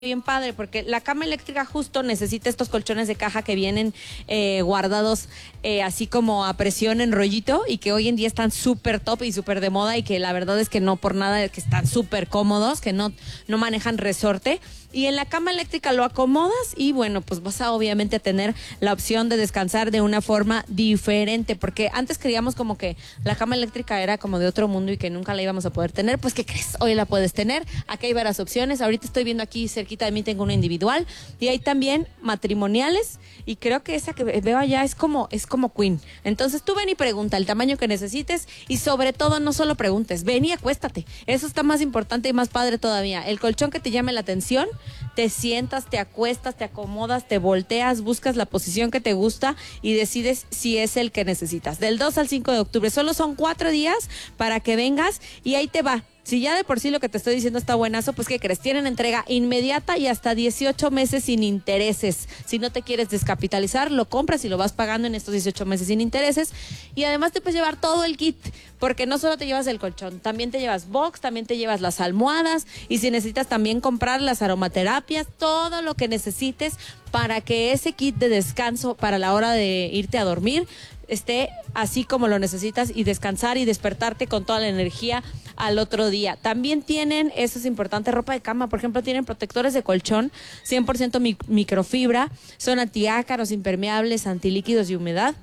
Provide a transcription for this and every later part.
bien padre, porque la cama eléctrica justo necesita estos colchones de caja que vienen guardados así como a presión en rollito y que hoy en día están súper top y súper de moda y que la verdad es que no por nada, que están súper cómodos, que no manejan resorte. Y en la cama eléctrica lo acomodas y bueno, pues vas a obviamente tener la opción de descansar de una forma diferente, porque antes creíamos como que la cama eléctrica era como de otro mundo y que nunca la íbamos a poder tener. Pues ¿qué crees? Hoy la puedes tener, aquí hay varias opciones. Ahorita estoy viendo aquí cerquita de mí, tengo una individual y hay también matrimoniales y creo que esa que veo allá es como queen. Entonces tú ven y pregunta el tamaño que necesites y sobre todo no solo preguntes, ven y acuéstate. Eso está más importante y más padre todavía. El colchón que te llame la atención, te sientas, te acuestas, te acomodas, te volteas, buscas la posición que te gusta y decides si es el que necesitas. Del 2 al 5 de octubre, solo son 4 días para que vengas y ahí te va. Si ya de por sí lo que te estoy diciendo está buenazo, pues ¿qué crees? Tienen entrega inmediata y hasta 18 meses sin intereses. Si no te quieres descapitalizar, lo compras y lo vas pagando en estos 18 meses sin intereses. Y además te puedes llevar todo el kit, porque no solo te llevas el colchón, también te llevas box, también te llevas las almohadas y si necesitas también comprar las aromaterapias, todo lo que necesites para que ese kit de descanso para la hora de irte a dormir esté así como lo necesitas y descansar y despertarte con toda la energía al otro día. También tienen, eso es importante, ropa de cama. Por ejemplo, tienen protectores de colchón 100% microfibra, son antiácaros, impermeables, antilíquidos y humedad.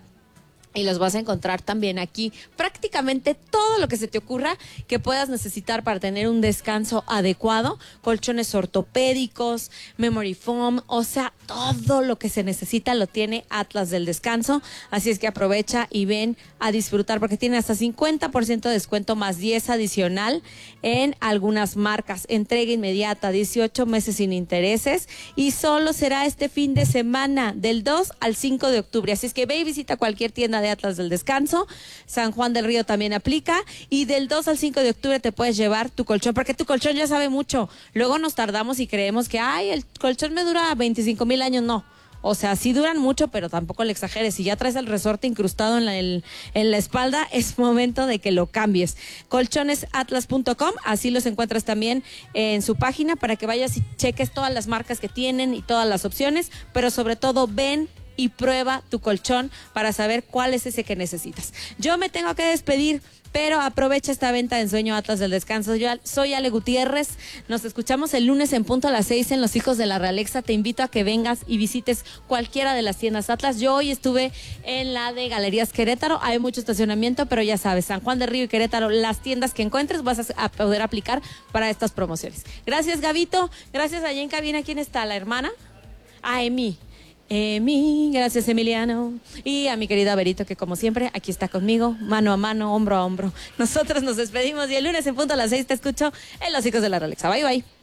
Y los vas a encontrar también aquí. Prácticamente todo lo que se te ocurra que puedas necesitar para tener un descanso adecuado. Colchones ortopédicos, memory foam, o sea, todo lo que se necesita lo tiene Atlas del Descanso. Así es que aprovecha y ven a disfrutar porque tiene hasta 50% de descuento más 10 adicional en algunas marcas. Entrega inmediata, 18 meses sin intereses y solo será este fin de semana del 2 al 5 de octubre. Así es que ve y visita cualquier tienda de Atlas del Descanso. San Juan del Río también aplica y del 2 al 5 de octubre te puedes llevar tu colchón porque tu colchón ya sabe mucho. Luego nos tardamos y creemos que ay, el colchón me dura 25,000 años. No, o sea, sí duran mucho, pero tampoco le exageres. Si ya traes el resorte incrustado en la espalda, es momento de que lo cambies. Colchonesatlas.com, así los encuentras también en su página para que vayas y cheques todas las marcas que tienen y todas las opciones, pero sobre todo ven y prueba tu colchón para saber cuál es ese que necesitas. Yo me tengo que despedir, pero aprovecha esta venta de ensueño Atlas del Descanso. Yo soy Ale Gutiérrez. Nos escuchamos el lunes en punto a las 6 en Los Hijos de la Realexa. Te invito a que vengas y visites cualquiera de las tiendas Atlas. Yo hoy estuve en la de Galerías Querétaro. Hay mucho estacionamiento, pero ya sabes, San Juan del Río y Querétaro, las tiendas que encuentres vas a poder aplicar para estas promociones. Gracias, Gabito. Gracias allá en cabina. ¿Quién está? ¿La hermana? Ah, Emi, gracias Emiliano y a mi querida Berito que como siempre aquí está conmigo, mano a mano, hombro a hombro. Nosotros nos despedimos y el lunes en punto a las 6 te escucho en Los Hijos de la Realexa. Bye bye.